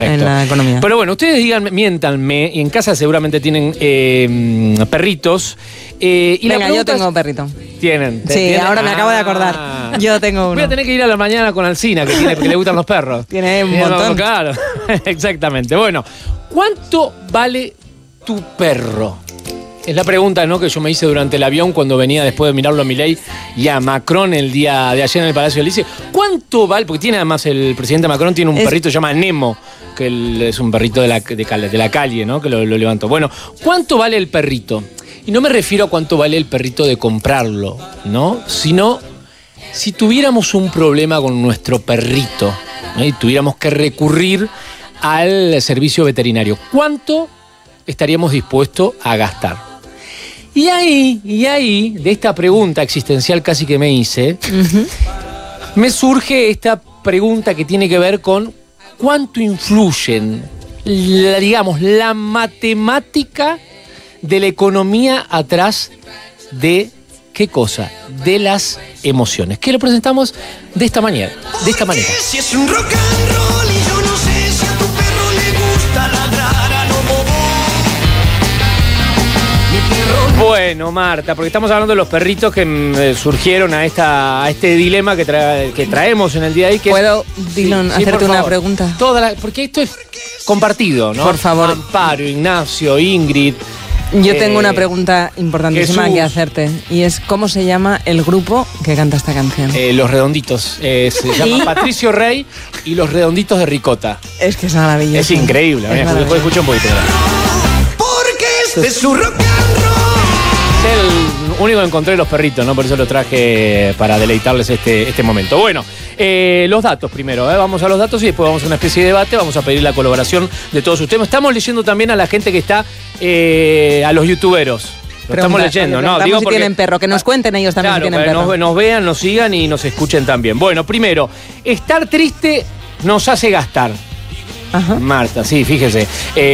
en la economía. Pero bueno, ustedes digan, miéntanme, y en casa seguramente tienen perritos. Y venga, yo tengo perrito. ¿Tienen? Sí, ¿tienen? ahora me acabo de acordar. Yo tengo uno. Voy a tener que ir a la mañana con Alcina, porque le gustan los perros. Tiene un montón. Claro, exactamente. Bueno, ¿cuánto vale tu perro? Es la pregunta, ¿no?, que yo me hice durante el avión cuando venía después de mirarlo a Milei y a Macron el día de ayer en el Palacio de Elíseo. ¿Cuánto vale? Porque tiene además el presidente Macron tiene un perrito que se llama Nemo, que es un perrito de la calle, ¿no?, que lo levantó. Bueno, ¿cuánto vale el perrito? Y no me refiero a cuánto vale el perrito de comprarlo, ¿no? Sino si tuviéramos un problema con nuestro perrito, ¿no?, y tuviéramos que recurrir al servicio veterinario, ¿cuánto estaríamos dispuestos a gastar? Y ahí, de esta pregunta existencial casi que me hice, me surge esta pregunta que tiene que ver con cuánto influyen, la matemática de la economía atrás de, ¿qué cosa? De las emociones. Que lo presentamos de esta manera. Si es un rock and roll y yo no sé si a tu perro le gusta ladrar a lo bobo. Bueno, Marta, porque estamos hablando de los perritos que surgieron a este dilema que traemos en el día de hoy. ¿Puedo, Dylan, hacerte una pregunta? Porque esto es compartido, ¿no? Por favor. Amparo, Ignacio, Ingrid. Yo tengo una pregunta importantísima que hacerte. Y es, ¿cómo se llama el grupo que canta esta canción? Los Redonditos. Se llama Patricio Rey y Los Redonditos de Ricota. Es que es maravilloso. Es increíble. Después escucha un poquito. Porque este es su rock and roll. Es el único que encontré de los perritos, ¿no? Por eso lo traje para deleitarles este momento. Bueno, los datos primero, vamos a los datos y después vamos a una especie de debate. Vamos a pedir la colaboración de todos ustedes. Estamos leyendo también a la gente que está, a los youtuberos. Lo estamos leyendo, ¿no? Digo si porque tienen perro, que nos cuenten ellos también, claro, si tienen perro. Nos vean, nos sigan y nos escuchen también. Bueno, primero, estar triste nos hace gastar. Ajá. Marta, sí, fíjese.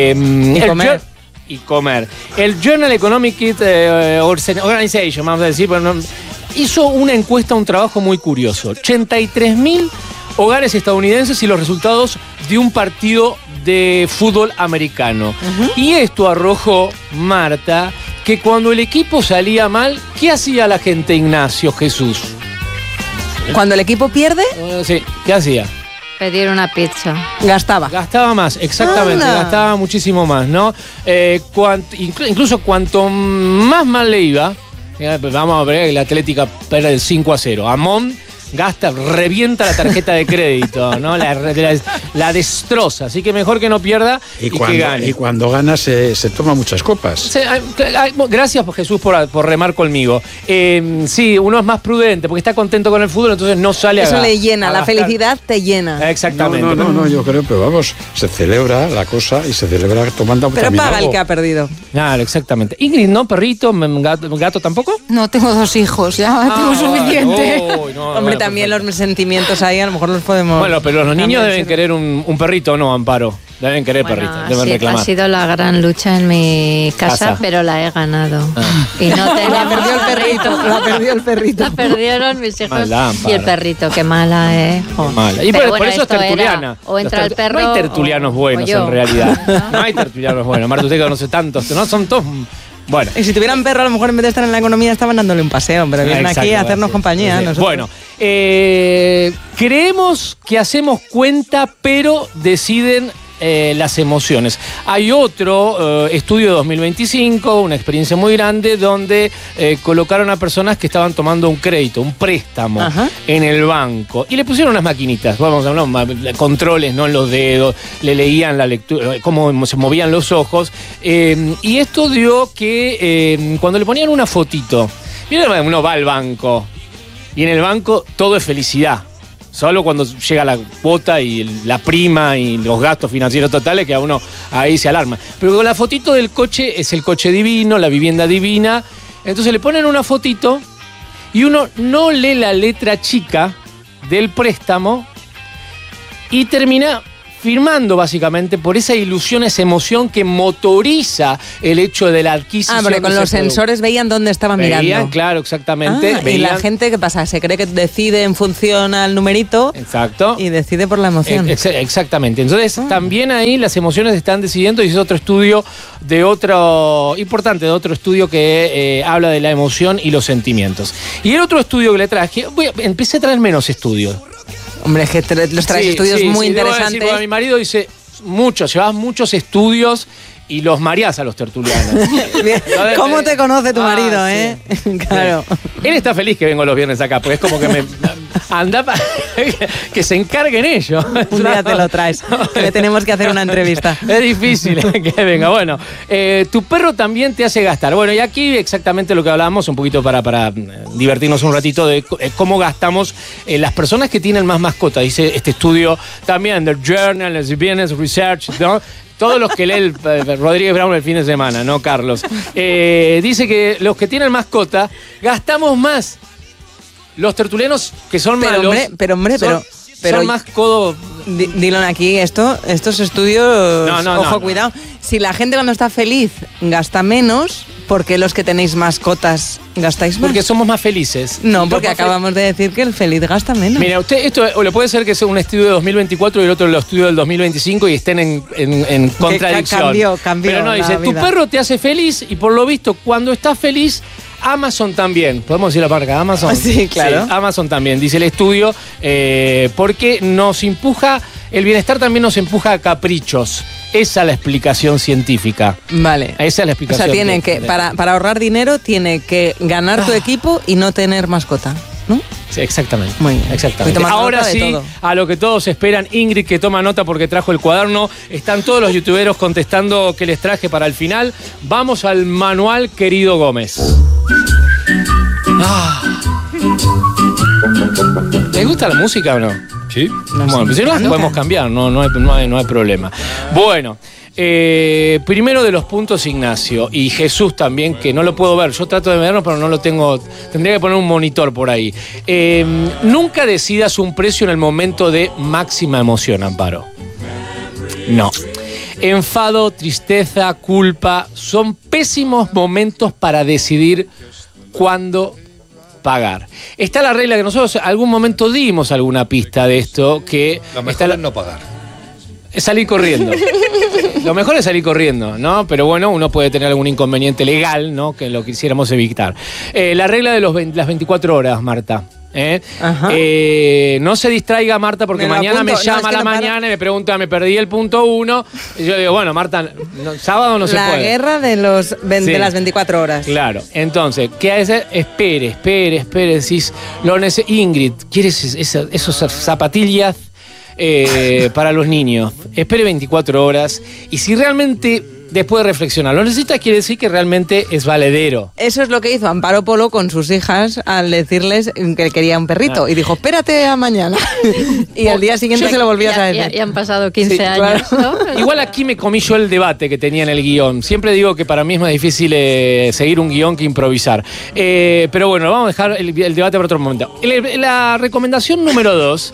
Y comer. El Journal Economic Organization, vamos a decir, hizo una encuesta, un trabajo muy curioso. 83.000 hogares estadounidenses y los resultados de un partido de fútbol americano. Y esto arrojó, Marta, que cuando el equipo salía mal, ¿qué hacía la gente, Ignacio Jesús? ¿Cuando el equipo pierde? Sí, ¿qué hacía? Pedir una pizza. Gastaba más, exactamente. Gastaba muchísimo más, ¿no? Incluso cuanto más mal le iba, vamos a ver que la Atlética pierde el 5-0. Amón gasta, revienta la tarjeta de crédito, ¿no? La destroza. Así que mejor que no pierda y que gane. Y cuando gana se toma muchas copas. Gracias, Jesús, por remar conmigo. Sí, uno es más prudente porque está contento con el fútbol, entonces no sale Eso le llena, la felicidad te llena. Exactamente. No, yo creo, pero vamos, se celebra la cosa y se celebra tomando pero también paga algo. el que ha perdido. Claro, exactamente. Ingrid, ¿no? ¿Perrito? ¿Gato tampoco? No, tengo 2 hijos, ya tengo suficiente. Hombre, también los sentimientos ahí a lo mejor los podemos... Bueno, pero los niños deben querer un perrito, ¿no, Amparo? Deben querer perrito, deben reclamar. Ha sido la gran lucha en mi casa, pero la he ganado. Y no la perdió el perrito. La perdieron mis hijos. Maldad, y el perrito, qué mala, Mala. Y por eso es tertuliana. O entra el perro. No hay tertulianos buenos en realidad. No hay tertulianos buenos. Marta, usted que conoce tantos, no son todos... Bueno. Y si tuvieran perro, a lo mejor en vez de estar en la economía estaban dándole un paseo, pero vienen aquí a hacernos compañía. Sí. Bueno, creemos que hacemos cuenta, pero deciden las emociones. Hay otro estudio de 2025, una experiencia muy grande, donde colocaron a personas que estaban tomando un crédito, un préstamo en el banco, y le pusieron unas maquinitas, vamos a hablar, controles, ¿no?, en los dedos, le leían la lectura, cómo se movían los ojos, y esto dio que cuando le ponían una fotito, uno va al banco, y en el banco todo es felicidad. Solo cuando llega la cuota y la prima y los gastos financieros totales que a uno ahí se alarma. Pero con la fotito del coche es el coche divino, la vivienda divina. Entonces le ponen una fotito y uno no lee la letra chica del préstamo y termina firmando básicamente por esa ilusión, esa emoción que motoriza el hecho de la adquisición. Porque con los sensores veían dónde estaban mirando. Claro, exactamente. Y la gente, ¿qué pasa? Se cree que decide en función al numerito. Exacto. Y decide por la emoción. Exactamente. Entonces, también ahí las emociones están decidiendo, y es otro estudio de otro estudio que habla de la emoción y los sentimientos. Y el otro estudio que le traje, empecé a traer menos estudios. Hombre, es que los traes estudios muy interesantes. Debo decir, mi marido dice, llevas muchos estudios y los mareás a los tertulianos. ¿Cómo te conoce tu marido, sí. Claro. Él está feliz que vengo los viernes acá, porque es como que que se encarguen ellos. Un día te lo traes, que le tenemos que hacer una entrevista. Es difícil que venga. Bueno, tu perro también te hace gastar. Bueno, y aquí exactamente lo que hablábamos, un poquito para divertirnos un ratito de cómo gastamos las personas que tienen más mascotas. Dice este estudio también, The Journal, Lesbianes Research, ¿no? Todos los que lee Rodríguez Brown el fin de semana, ¿no, Carlos? Dice que los que tienen mascota gastamos más. Los tertulianos que son malos. Pero son más codo. Dylan, aquí estos estudios. No. Cuidado. Si la gente cuando está feliz gasta menos, ¿por qué los que tenéis mascotas gastáis más? Porque somos más felices. No, porque acabamos de decir que el feliz gasta menos. Mira, esto le puede ser que sea un estudio de 2024 y el otro el estudio del 2025 y estén en contradicción. Cambió. Pero no, dice, tu perro te hace feliz y por lo visto cuando estás feliz, Amazon también. ¿Podemos decir la marca Amazon? Sí, claro. Sí, Amazon también, dice el estudio, porque nos empuja, el bienestar también nos empuja a caprichos. Esa es la explicación científica. Vale. Esa es la explicación. O sea, tiene que, para ahorrar dinero, tiene que ganar tu equipo y no tener mascota, ¿no? Sí, exactamente. Muy bien. Exactamente. Ahora sí, a lo que todos esperan, Ingrid que toma nota porque trajo el cuaderno. Están todos los youtuberos contestando qué les traje para el final. Vamos al manual, querido Gómez. ¿Les gusta la música o no? Sí. Bueno, pues si no las podemos cambiar, no hay problema. Bueno, primero de los puntos, Ignacio, y Jesús también, que no lo puedo ver. Yo trato de verlo, pero no lo tengo. Tendría que poner un monitor por ahí. Nunca decidas un precio en el momento de máxima emoción, Amparo. No. Enfado, tristeza, culpa, son pésimos momentos para decidir cuándo pagar. Está la regla que nosotros en algún momento dimos alguna pista de esto, que lo mejor es no pagar. Es salir corriendo. Lo mejor es salir corriendo, ¿no? Pero bueno, uno puede tener algún inconveniente legal, ¿no? Que lo quisiéramos evitar. La regla de las 24 horas, Marta. No se distraiga, Marta, porque mañana me llama a la mañana y me pregunta, me perdí el punto 1. Y yo digo, bueno, Marta, sábado no se puede. La guerra de las 24 horas. Claro. Entonces, ¿qué hace? Espere. Decís, Ingrid, ¿quieres esos zapatillas para los niños? Espere 24 horas. Y si realmente después de reflexionar lo necesitas, quiere decir que realmente es valedero. Eso es lo que hizo Amparo Polo con sus hijas al decirles que quería un perrito. Y dijo, espérate a mañana. Y al día siguiente se lo volvías a decir. Ya han pasado 15 años, claro. ¿No? Igual aquí me comí yo el debate que tenía en el guión. Siempre digo que para mí es más difícil seguir un guión que improvisar. Pero bueno, vamos a dejar el debate para otro momento. La recomendación número 2,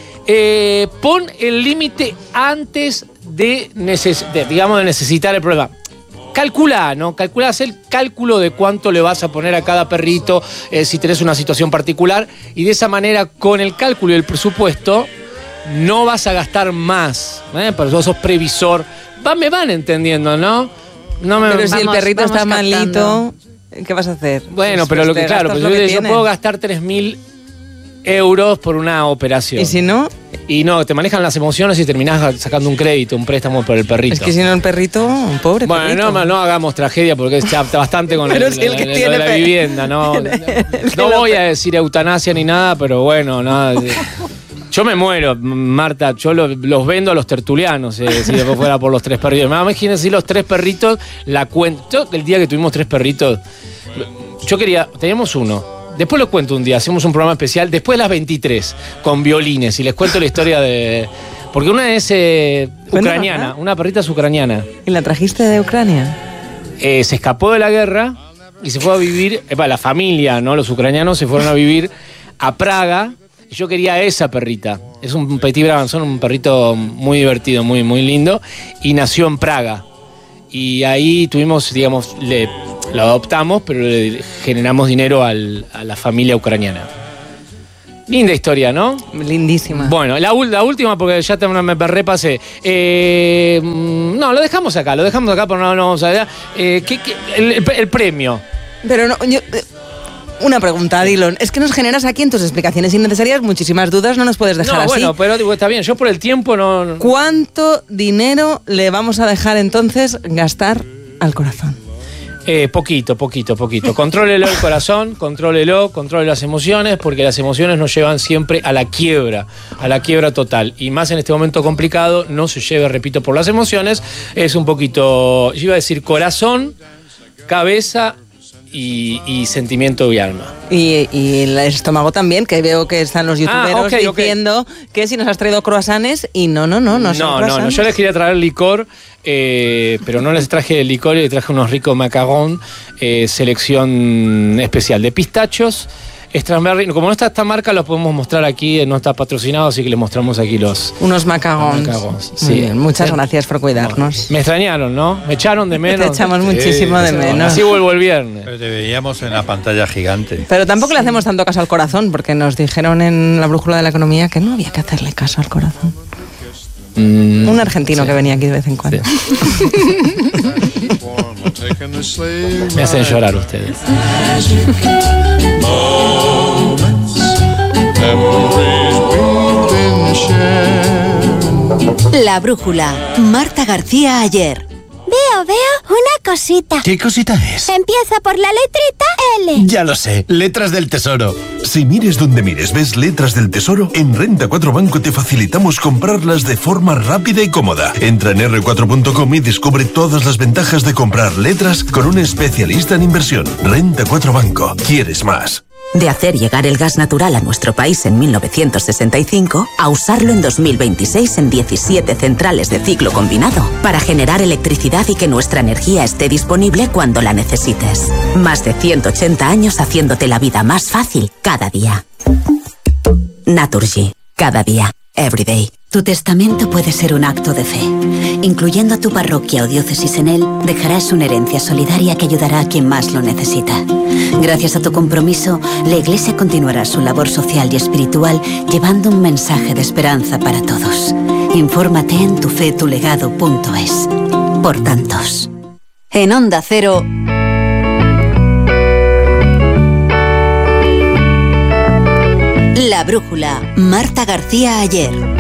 pon el límite antes de necesitar el problema. Calcula, ¿no? Haz el cálculo de cuánto le vas a poner a cada perrito si tenés una situación particular, y de esa manera, con el cálculo y el presupuesto, no vas a gastar más. Pero vos sos previsor. Me van entendiendo, ¿no? Pero si el perrito está malito, ¿qué vas a hacer? Bueno, pero lo que claro, yo puedo gastar 3.000 euros por una operación. ¿Y si no? Y no, te manejan las emociones y terminás sacando un crédito, un préstamo por el perrito. Es que si no, el perrito, un pobre perrito. Bueno, no hagamos tragedia porque es bastante con pero si la vivienda, ¿no? No voy a decir eutanasia ni nada, pero bueno, nada. Yo me muero, Marta, yo los vendo a los tertulianos, si después fuera por los 3 perritos. Imagínense si los 3 perritos, la cuento. El día que tuvimos 3 perritos, teníamos uno. Después lo cuento un día, hacemos un programa especial después de las 23 con violines y les cuento la historia de... Porque una es ucraniana, una perrita es ucraniana. ¿Y la trajiste de Ucrania? Se escapó de la guerra y se fue a vivir, la familia, ¿no? Los ucranianos se fueron a vivir a Praga Yo quería esa perrita. Es un Petit Brabançon, un perrito muy divertido, muy, muy lindo. Y nació en Praga. Y ahí tuvimos, digamos, lo adoptamos, pero le generamos dinero a la familia ucraniana. Linda historia, ¿no? Lindísima. Bueno, la última, porque ya me repasé. No, lo dejamos acá, pero no vamos a ver. El premio. Pero no, una pregunta, Dylan. Es que nos generas aquí en tus explicaciones innecesarias muchísimas dudas, no nos puedes dejar así. Bueno, pero digo, está bien, yo por el tiempo no... ¿Cuánto dinero le vamos a dejar entonces gastar al corazón? Poquito. Contrólelo el corazón, controle las emociones, porque las emociones nos llevan siempre a la quiebra total. Y más en este momento complicado, no se lleve, repito, por las emociones. Es un poquito, yo iba a decir corazón, cabeza y sentimiento y alma. Y el estómago también, que veo que están los youtuberos diciendo que si nos has traído croissants y no son croissants. Yo les quería traer licor, pero no les traje licor, les traje unos ricos macarons, selección especial de pistachos, Strawberry. Como no está esta marca, los podemos mostrar aquí, no está patrocinado, así que les mostramos aquí unos macarons. Sí. Muy bien, muchas gracias por cuidarnos. Me extrañaron, ¿no? Me echaron de menos. Te echamos muchísimo de menos. Así vuelvo el viernes. Pero te veíamos en la pantalla gigante. Pero tampoco le hacemos tanto caso al corazón, porque nos dijeron en la brújula de la economía que no había que hacerle caso al corazón. Un argentino que venía aquí de vez en cuando. Me hacen llorar ustedes. La brújula. Marta García Ayer. Veo una cosita. ¿Qué cosita es? Empieza por la letrita L. Ya lo sé, Letras del Tesoro. Si mires donde mires, ves Letras del Tesoro, en Renta 4 Banco te facilitamos comprarlas de forma rápida y cómoda. Entra en r4.com y descubre todas las ventajas de comprar letras con un especialista en inversión. Renta 4 Banco. ¿Quieres más? De hacer llegar el gas natural a nuestro país en 1965 a usarlo en 2026 en 17 centrales de ciclo combinado para generar electricidad y que nuestra energía esté disponible cuando la necesites. Más de 180 años haciéndote la vida más fácil cada día. Naturgy. Cada día. Every day. Tu testamento puede ser un acto de fe. Incluyendo a tu parroquia o diócesis en él, dejarás una herencia solidaria que ayudará a quien más lo necesita. Gracias a tu compromiso, la Iglesia continuará su labor social y espiritual llevando un mensaje de esperanza para todos. Infórmate en tufetulegado.es. Por tantos. En Onda Cero... La brújula. Marta García Ayer.